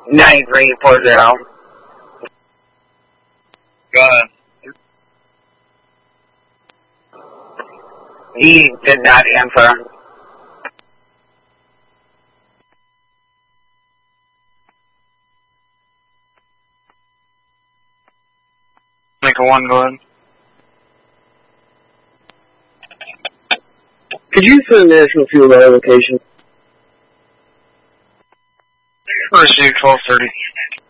9340. Go ahead. He did not answer. Make a 1, go ahead. Could you send National Fuel to our location? Received 1230.